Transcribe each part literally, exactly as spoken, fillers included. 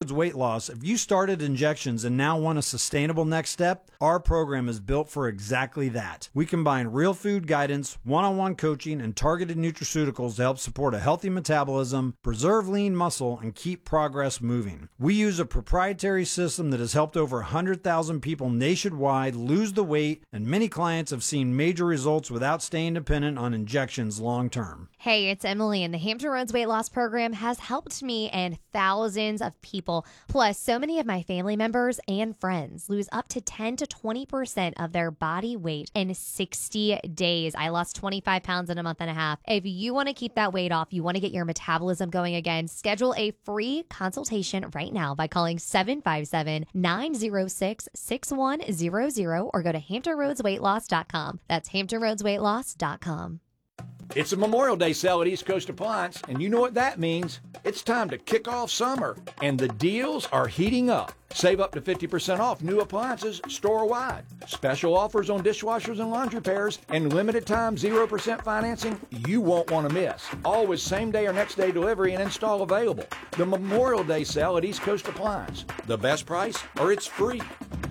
towards weight loss, if you started injections and now want a sustainable next step, our program is built for exactly that. We combine real food guidance, one-on-one coaching, and targeted nutraceuticals to help support a healthy metabolism, preserve lean muscle, and keep progress moving. We use a proprietary system that has helped over one hundred thousand people nationwide lose the weight, and many clients have seen major results without staying dependent on injections long term. Hey, it's Emily, and the Hampton Roads Weight Loss Program has helped me and thousands of people. Plus, so many of my family members and friends lose up to ten to twenty percent of their body weight in sixty days. I lost twenty-five pounds in a month and a half. If you want to keep that weight off, you want to get your metabolism going again, schedule a free consultation right now by calling seven five seven, nine zero six, six one zero zero or go to hampton roads weight loss dot com. That's hampton roads weight loss dot com. It's a Memorial Day sale at East Coast Appliance, and you know what that means. It's time to kick off summer, and the deals are heating up. Save up to fifty percent off new appliances store-wide. Special offers on dishwashers and laundry pairs, and limited time zero percent financing you won't want to miss. Always same-day or next-day delivery and install available. The Memorial Day sale at East Coast Appliance. The best price, or it's free.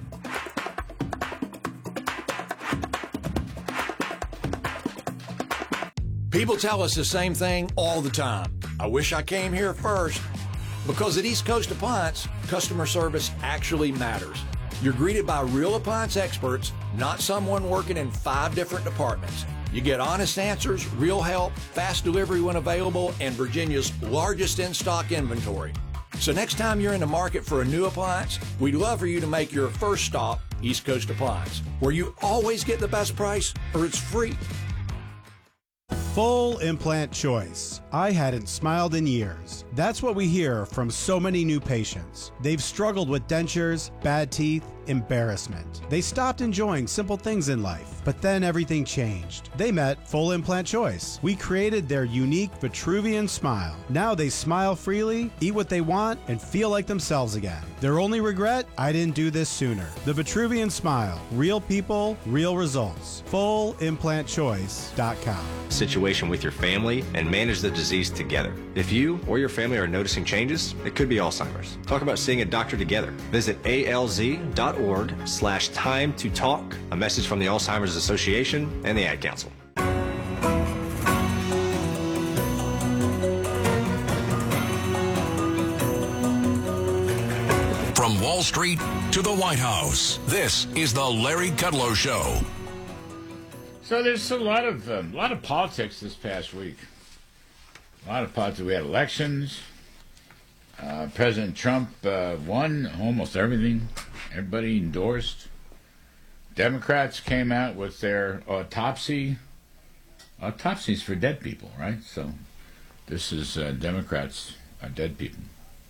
People tell us the same thing all the time. I wish I came here first. Because at East Coast Appliance, customer service actually matters. You're greeted by real appliance experts, not someone working in five different departments. You get honest answers, real help, fast delivery when available, and Virginia's largest in-stock inventory. So next time you're in the market for a new appliance, we'd love for you to make your first stop East Coast Appliance, where you always get the best price or it's free. Full implant choice. I hadn't smiled in years. That's what we hear from so many new patients. They've struggled with dentures, bad teeth, embarrassment. They stopped enjoying simple things in life, but then everything changed. They met Full Implant Choice. We created their unique Vitruvian smile. Now they smile freely, eat what they want, and feel like themselves again. Their only regret? I didn't do this sooner. The Vitruvian smile. Real people, real results. full implant choice dot com. Situation with your family and manage the disease together. If you or your family are noticing changes, it could be Alzheimer's. Talk about seeing a doctor together. Visit A L Z dot org slash time to talk. A message from the Alzheimer's Association and the Ad Council. From Wall Street to the White House, this is the Larry Kudlow Show. So there's a lot of um, a lot of politics this past week. A lot of politics. We had elections. Uh, President Trump uh, won almost everything. Everybody endorsed. Democrats came out with their autopsy. Autopsies for dead people, right? So this is uh, Democrats are dead people.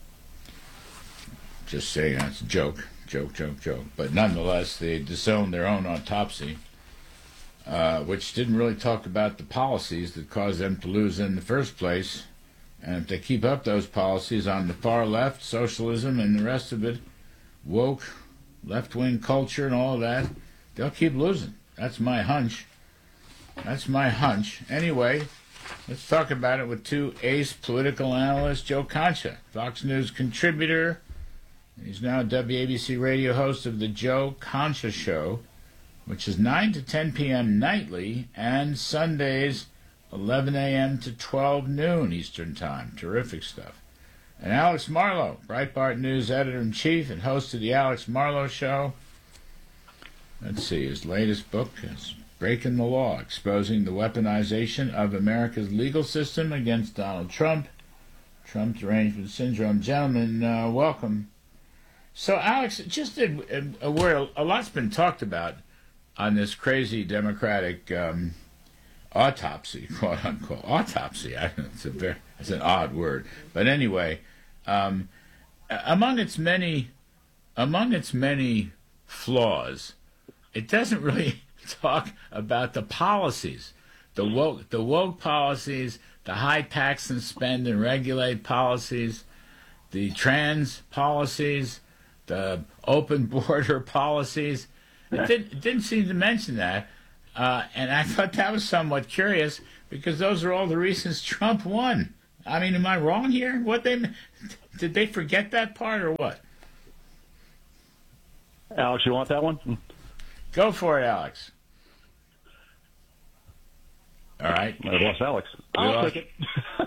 Just saying, that's a joke, joke, joke, joke. But nonetheless, they disowned their own autopsy, uh, which didn't really talk about the policies that caused them to lose in the first place. And if they keep up those policies on the far left, socialism and the rest of it, woke, left-wing culture and all of that, they'll keep losing. That's my hunch. That's my hunch. Anyway, let's talk about it with two ace political analysts. Joe Concha, Fox News contributor. He's now W A B C radio host of the Joe Concha Show, which is nine to ten p.m. nightly and Sundays eleven a.m. to twelve noon Eastern Time. Terrific stuff. And Alex Marlow, Breitbart News editor-in-chief and host of the Alex Marlow Show. Let's see, his latest book is Breaking the Law, Exposing the Weaponization of America's Legal System Against Donald Trump. Trump Derangement Syndrome. Gentlemen, uh, welcome. So, Alex, just a, a, a word, a lot's been talked about on this crazy Democratic um, autopsy, quote unquote. Autopsy, I, it's, a very, it's an odd word. But anyway, um, among its many among its many flaws, it doesn't really talk about the policies, the woke, the woke policies, the high tax and spend and regulate policies, the trans policies, the open border policies. It, did, it didn't seem to mention that. Uh, and I thought that was somewhat curious because those are all the reasons Trump won. I mean, am I wrong here? What they did they forget that part or what? Alex, you want that one? Go for it, Alex. All right. I lost Alex. I'll take it.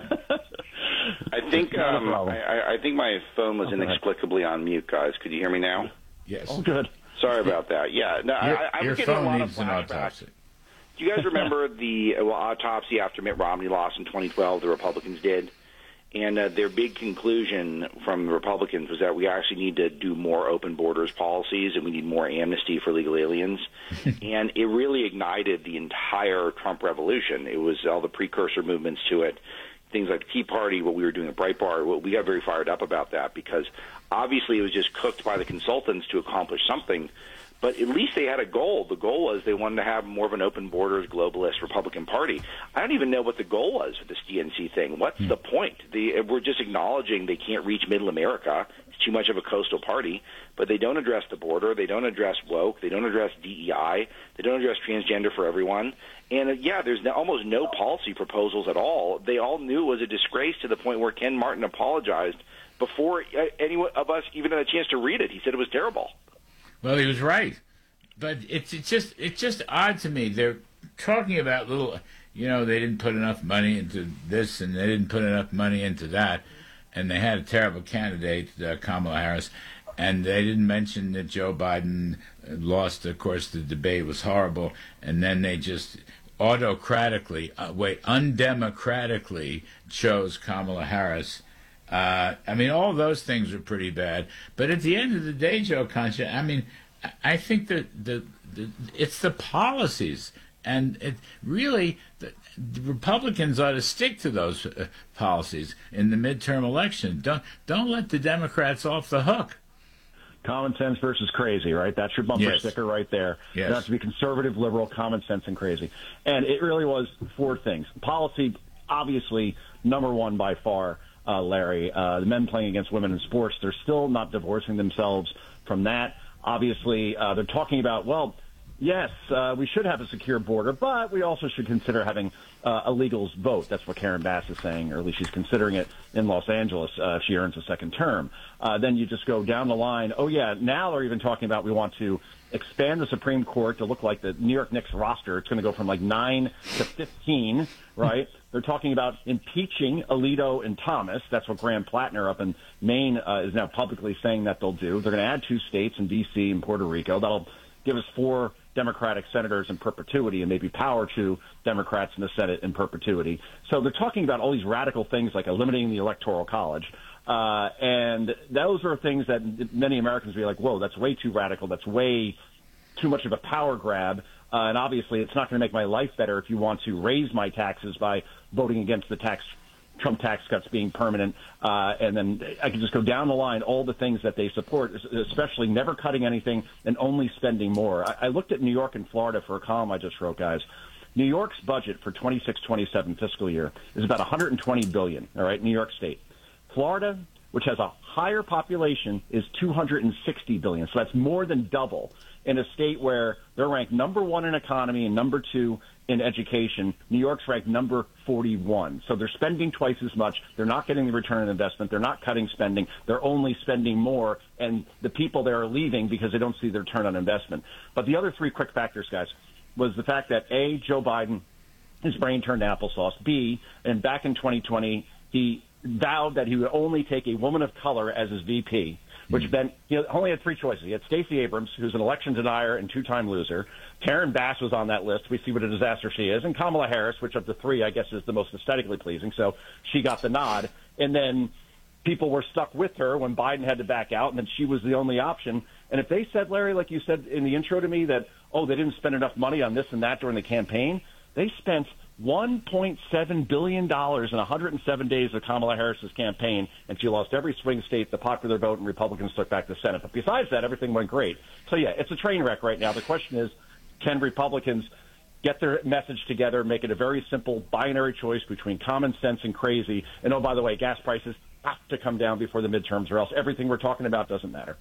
I think um, I, I think my phone was inexplicably on mute, guys. Could you hear me now? Yes. Oh, good. Sorry about that. Yeah. No, your, I, I your was getting phone a lot needs of an flashbacks. autopsy. Do you guys remember the well, autopsy after Mitt Romney lost in twenty twelve? The Republicans did. And uh, their big conclusion from the Republicans was that we actually need to do more open borders policies and we need more amnesty for illegal aliens. And it really ignited the entire Trump revolution. It was all the precursor movements to it, things like the Tea Party, what we were doing at Breitbart. Well, we got very fired up about that because obviously it was just cooked by the consultants to accomplish something. But at least they had a goal. The goal was they wanted to have more of an open borders, globalist Republican Party. I don't even know what the goal was for this D N C thing. What's hmm. the point? The, we're just acknowledging they can't reach middle America. It's too much of a coastal party. But they don't address the border. They don't address woke. They don't address D E I. They don't address transgender for everyone. And, uh, yeah, there's no, almost no policy proposals at all. They all knew it was a disgrace to the point where Ken Martin apologized before uh, any of us even had a chance to read it. He said it was terrible. Well, he was right, but it's it's just it's just odd to me. They're talking about little, you know, they didn't put enough money into this and they didn't put enough money into that, and they had a terrible candidate, uh, Kamala Harris, and they didn't mention that Joe Biden lost. Of course, the debate was horrible, and then they just autocratically, uh, wait, undemocratically chose Kamala Harris. Uh, I mean, all those things are pretty bad. But at the end of the day, Joe Concha, I mean, I think that the, the it's the policies. And it really, the, the Republicans ought to stick to those uh, policies in the midterm election. Don't don't let the Democrats off the hook. Common sense versus crazy, right? That's your bumper Yes. sticker right there. Yes. It has to be conservative, liberal, common sense, and crazy. And it really was four things. Policy, obviously, number one by far. Uh, Larry, uh, the men playing against women in sports, they're still not divorcing themselves from that. Obviously, uh, they're talking about, well, yes, uh, we should have a secure border, but we also should consider having uh, illegals vote. That's what Karen Bass is saying, or at least she's considering it in Los Angeles uh, if she earns a second term. Uh, then you just go down the line. Oh, yeah, now they're even talking about we want to expand the Supreme Court to look like the New York Knicks roster. It's going to go from like nine to fifteen, right? They're talking about impeaching Alito and Thomas. That's what Graham Plattner up in Maine uh, is now publicly saying that they'll do. They're going to add two states in D C and Puerto Rico. That'll give us four Democratic senators in perpetuity and maybe power to Democrats in the Senate in perpetuity. So they're talking about all these radical things like eliminating the Electoral College. Uh, and those are things that many Americans will be like, whoa, that's way too radical. That's way too much of a power grab. Uh, and obviously, it's not going to make my life better if you want to raise my taxes by voting against the tax Trump tax cuts being permanent. Uh, and then I can just go down the line, all the things that they support, especially never cutting anything and only spending more. I, I looked at New York and Florida for a column I just wrote, guys. New York's budget for twenty-six twenty-seven fiscal year is about one hundred twenty billion dollars, all right, New York State. Florida, which has a higher population, is two hundred sixty billion dollars. So that's more than double in a state where they're ranked number one in economy and number two in education. New York's ranked number forty-one. So they're spending twice as much. They're not getting the return on investment. They're not cutting spending. They're only spending more. And the people there are leaving because they don't see the return on investment. But the other three quick factors, guys, was the fact that, A, Joe Biden, his brain turned applesauce. B, and back in twenty twenty, he vowed that he would only take a woman of color as his V P, which mm-hmm. meant he only had three choices. He had Stacey Abrams, who's an election denier and two-time loser. Karen Bass was on that list. We see what a disaster she is. And Kamala Harris, which of the three, I guess, is the most aesthetically pleasing. So she got the nod. And then people were stuck with her when Biden had to back out, and then she was the only option. And if they said, Larry, like you said in the intro to me, that, oh, they didn't spend enough money on this and that during the campaign, they spent one point seven billion dollars in one hundred seven days of Kamala Harris's campaign, and she lost every swing state, the popular vote, and Republicans took back the Senate. But besides that, everything went great. So, yeah, it's a train wreck right now. The question is, can Republicans get their message together, make it a very simple binary choice between common sense and crazy? And, oh, by the way, gas prices have to come down before the midterms, or else everything we're talking about doesn't matter.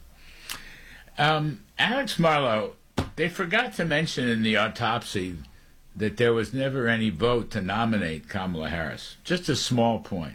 Um, Alex Marlow, they forgot to mention in the autopsy that there was never any vote to nominate Kamala Harris. Just a small point.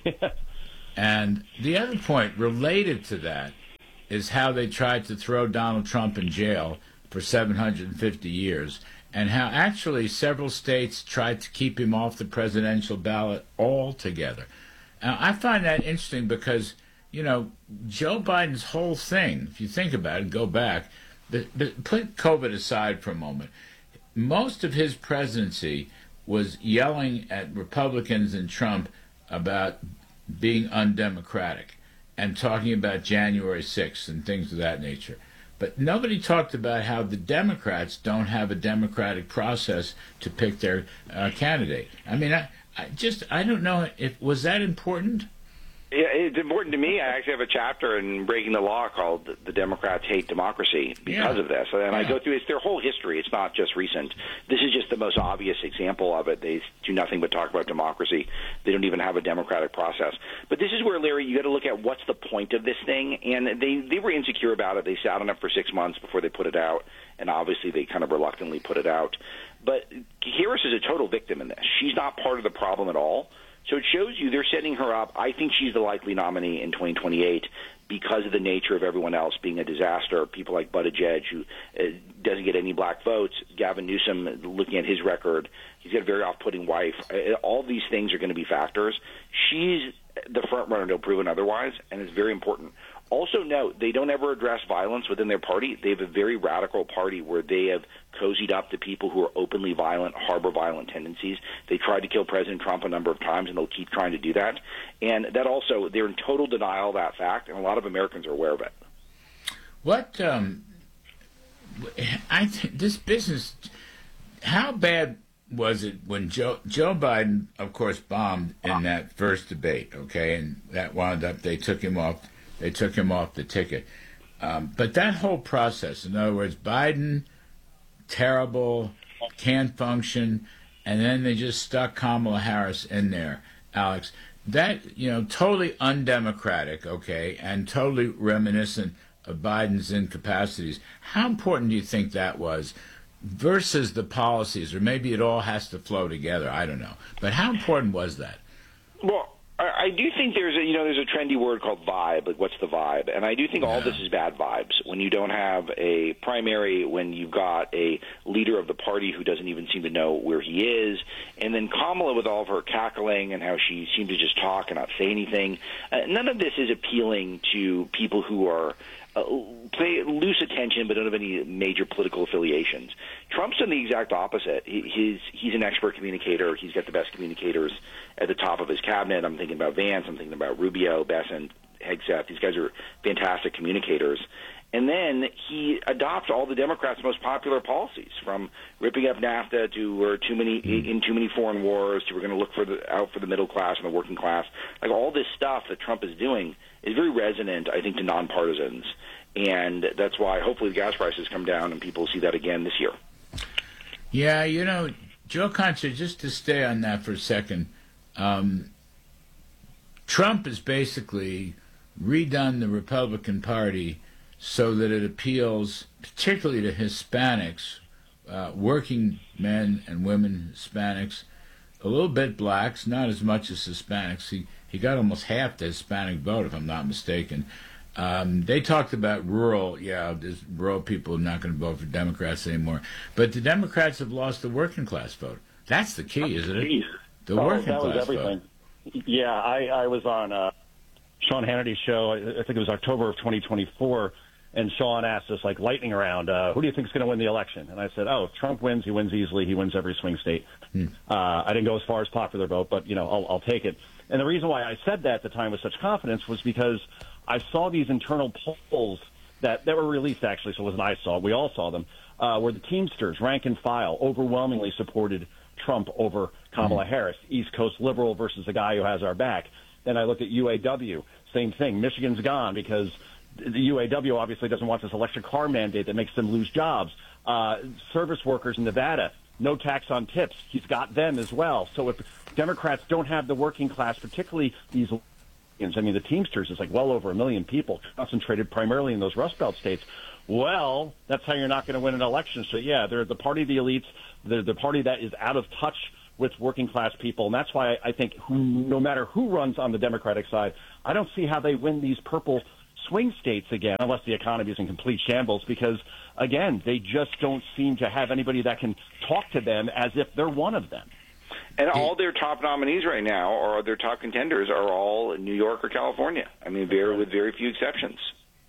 And the other point related to that is how they tried to throw Donald Trump in jail for seven hundred fifty years, and how actually several states tried to keep him off the presidential ballot altogether. Now, I find that interesting because, you know, Joe Biden's whole thing, if you think about it, go back, but, but put COVID aside for a moment, most of his presidency was yelling at Republicans and Trump about being undemocratic and talking about January sixth and things of that nature. But nobody talked about how the Democrats don't have a democratic process to pick their uh, candidate. I mean, I, I just, I don't know if, was that important? Yeah, it's important to me. I actually have a chapter in Breaking the Law called "The Democrats Hate Democracy" because Yeah. of this, and Yeah. I go through it's their whole history. It's not just recent. This is just the most obvious example of it. They do nothing but talk about democracy. They don't even have a democratic process. But this is where, Larry, you got to look at what's the point of this thing. And they they were insecure about it. They sat on it for six months before they put it out, and obviously they kind of reluctantly put it out. But Harris is a total victim in this. She's not part of the problem at all. So it shows you they're setting her up. I think she's the likely nominee in twenty twenty-eight because of the nature of everyone else being a disaster. People like Buttigieg, who uh, doesn't get any black votes. Gavin Newsom, looking at his record, he's got a very off-putting wife. Uh, all these things are going to be factors. She's the front runner until proven otherwise, and it's very important. Also note, they don't ever address violence within their party. They have a very radical party where they have cozied up to people who are openly violent, harbor violent tendencies. They tried to kill President Trump a number of times, and they'll keep trying to do that. And that also, they're in total denial of that fact, and a lot of Americans are aware of it. What, um, I think this business, how bad was it when Joe, Joe Biden, of course, bombed in that first debate, okay, and that wound up, they took him off They took him off the ticket. Um, but that whole process, in other words, Biden, terrible, can't function, and then they just stuck Kamala Harris in there, Alex. That, you know, totally undemocratic, okay, and totally reminiscent of Biden's incapacities. How important do you think that was versus the policies? Or maybe it all has to flow together. I don't know. But how important was that? Well, I do think there's a, you know, there's a trendy word called vibe. Like, what's the vibe? And I do think all this is bad vibes. When you don't have a primary, when you've got a leader of the party who doesn't even seem to know where he is, and then Kamala with all of her cackling and how she seemed to just talk and not say anything. Uh, none of this is appealing to people who are uh, pay loose attention but don't have any major political affiliations. Trump's done the exact opposite. He, he's he's an expert communicator. He's got the best communicators at the top of his cabinet. I'm thinking about Vance. I'm thinking about Rubio, Bessent, Hegseth. These guys are fantastic communicators. And then he adopts all the Democrats' most popular policies, from ripping up NAFTA to we're too many in too many foreign wars to we're going to look for the, out for the middle class and the working class. Like, all this stuff that Trump is doing is very resonant, I think, to nonpartisans. And that's why hopefully the gas prices come down and people see that again this year. Yeah, you know, Joe Concha, just to stay on that for a second, um, Trump has basically redone the Republican Party so that it appeals particularly to Hispanics, uh, working men and women Hispanics, a little bit blacks, not as much as Hispanics. He, he got almost half the Hispanic vote, if I'm not mistaken. Um, they talked about rural, yeah, there's rural people are not going to vote for Democrats anymore. But the Democrats have lost the working class vote. That's the key, isn't it? The oh, working that was class everything. vote. Yeah, I, I was on uh, Sean Hannity's show, I think it was October of twenty twenty-four, and Sean asked us, like, lightning round, uh, who do you think is going to win the election? And I said, oh, if Trump wins, he wins easily. He wins every swing state. Hmm. Uh, I didn't go as far as popular vote, but, you know, I'll, I'll take it. And the reason why I said that at the time with such confidence was because I saw these internal polls that, that were released, actually, so it wasn't I saw, we all saw them, uh, where the Teamsters, rank and file, overwhelmingly supported Trump over Kamala mm-hmm. Harris, East Coast liberal versus the guy who has our back. Then I looked at U A W, same thing. Michigan's gone because the U A W obviously doesn't want this electric car mandate that makes them lose jobs. Uh, service workers in Nevada, no tax on tips. He's got them as well. So if Democrats don't have the working class, particularly these, I mean, the Teamsters is like well over a million people concentrated primarily in those Rust Belt states. Well, that's how you're not going to win an election. So, yeah, they're the party of the elites. They're the party that is out of touch with working class people. And that's why I think who, no matter who runs on the Democratic side, I don't see how they win these purple swing states again, unless the economy is in complete shambles, because, again, they just don't seem to have anybody that can talk to them as if they're one of them. And all their top nominees right now, or their top contenders, are all in New York or California. I mean, very, with very few exceptions.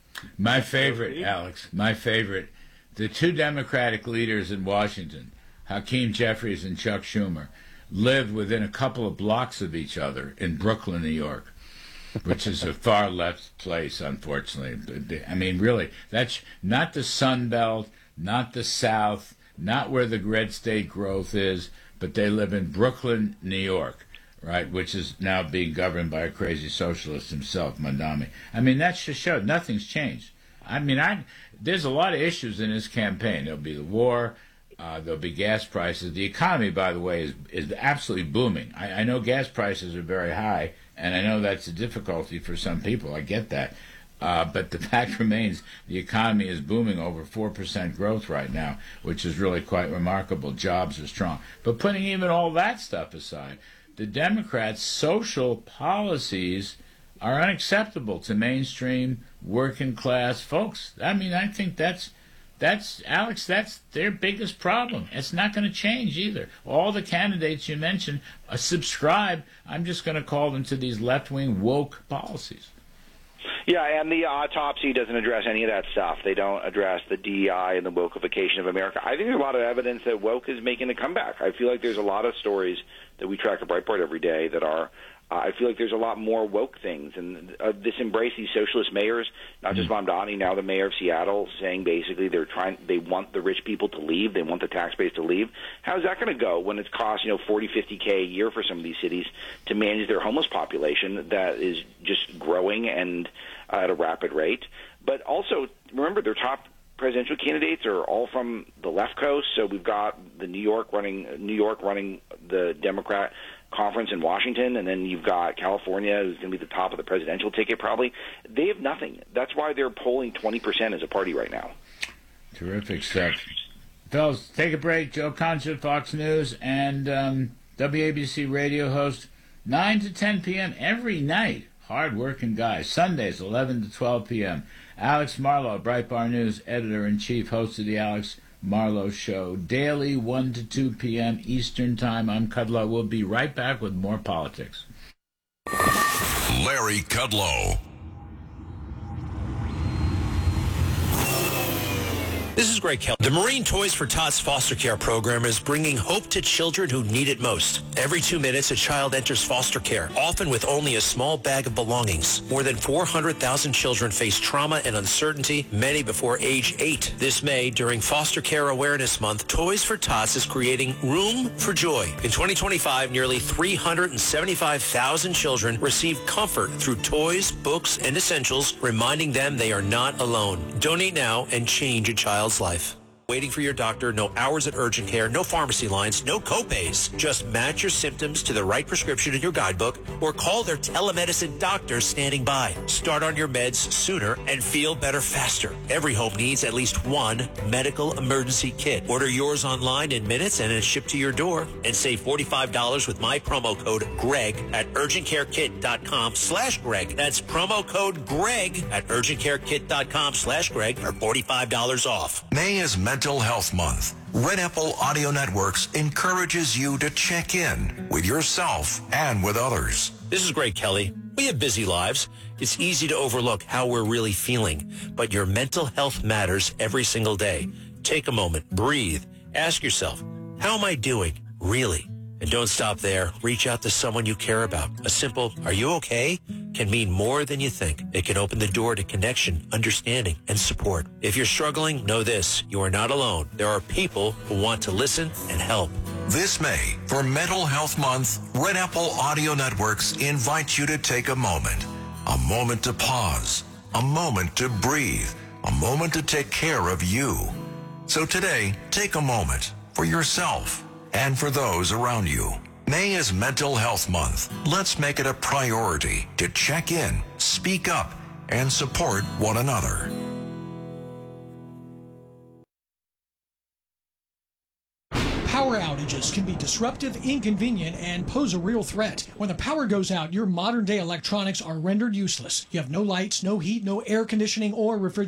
My favorite, Alex, my favorite, the two Democratic leaders in Washington, Hakeem Jeffries and Chuck Schumer, lived within a couple of blocks of each other in Brooklyn, New York, which is a far left place, unfortunately. I mean, really, that's not the Sun Belt, not the South, not where the red state growth is, but they live in Brooklyn, New York, right, which is now being governed by a crazy socialist himself, Mandami. I mean, that just showed nothing's changed. I mean, I there's a lot of issues in this campaign. There'll be the war. Uh, there'll be gas prices. The economy, by the way, is is absolutely booming. I, I know gas prices are very high, and I know that's a difficulty for some people. I get that. Uh, but the fact remains the economy is booming, over four percent growth right now, which is really quite remarkable. Jobs are strong. But putting even all that stuff aside, the Democrats' social policies are unacceptable to mainstream working class folks. I mean, I think that's That's, Alex, that's their biggest problem. It's not going to change either. All the candidates you mentioned uh, subscribe, I'm just going to call them, to these left-wing woke policies. Yeah, and the autopsy doesn't address any of that stuff. They don't address the D E I and the wokeification of America. I think there's a lot of evidence that woke is making a comeback. I feel like there's a lot of stories that we track at Breitbart every day that are Uh, I feel like there's a lot more woke things, and uh, this embrace these socialist mayors, not just Mamdani, now the mayor of Seattle, saying basically they're trying, they want the rich people to leave, they want the tax base to leave. How's that going to go when it's cost, you know, forty, fifty K a year for some of these cities to manage their homeless population that is just growing and uh, at a rapid rate? But also, remember, their top presidential candidates are all from the left coast. So we've got the New York running, New York running the Democrat conference in Washington, and then you've got California, who's going to be the top of the presidential ticket probably. They have nothing. That's why they're polling twenty percent as a party right now. Terrific stuff. Fellas, take a break. Joe Concha, Fox News, and um, W A B C radio host, nine to ten p.m. every night. Hard-working guy. Sundays, eleven to twelve p.m. Alex Marlow, Breitbart News, editor-in-chief, host of the Alex Marlow Show, daily one to two p.m. Eastern Time. I'm Kudlow. We'll be right back with more politics. Larry Kudlow. This is Greg Kelly. The Marine Toys for Tots foster care program is bringing hope to children who need it most. Every two minutes, a child enters foster care, often with only a small bag of belongings. More than four hundred thousand children face trauma and uncertainty, many before age eight. This May, during Foster Care Awareness Month, Toys for Tots is creating Room for Joy. In twenty twenty-five, nearly three hundred seventy-five thousand children received comfort through toys, books, and essentials, reminding them they are not alone. Donate now and change a child's life. Waiting for your doctor, no hours at urgent care, no pharmacy lines, no copays. Just match your symptoms to the right prescription in your guidebook or call their telemedicine doctor standing by. Start on your meds sooner and feel better faster. Every home needs at least one medical emergency kit. Order yours online in minutes and it's shipped to your door. And save forty-five dollars with my promo code GREG at urgentcarekit.com slash Greg. That's promo code GREG at urgentcarekit.com slash Greg for forty-five dollars off. May is Mental Health Month. Red Apple Audio Networks encourages you to check in with yourself and with others. This is Greg Kelly. We have busy lives. It's easy to overlook how we're really feeling, but your mental health matters every single day. Take a moment, breathe, ask yourself, how am I doing, really? And don't stop there. Reach out to someone you care about. A simple, are you okay, can mean more than you think. It can open the door to connection, understanding, and support. If you're struggling, know this. You are not alone. There are people who want to listen and help. This May, for Mental Health Month, Red Apple Audio Networks invites you to take a moment. A moment to pause. A moment to breathe. A moment to take care of you. So today, take a moment for yourself and for those around you. May is Mental Health Month. Let's make it a priority to check in, speak up, and support one another. Power outages can be disruptive, inconvenient, and pose a real threat. When the power goes out, your modern-day electronics are rendered useless. You have no lights, no heat, no air conditioning, or refrigeration.